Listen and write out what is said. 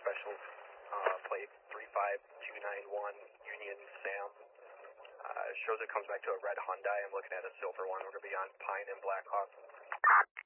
Specials, plate 35291, Union Sam. Shows it comes back to a red Hyundai. I'm looking at a silver one. We're going to be on Pine and Blackhawk.